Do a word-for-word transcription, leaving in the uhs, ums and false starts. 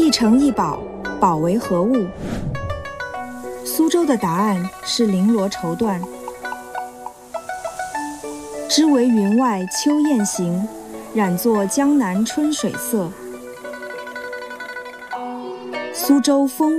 一城一堡，堡为何物？苏州的答案是绫罗绸缎。织为云外秋雁行，染作江南春水色。苏州风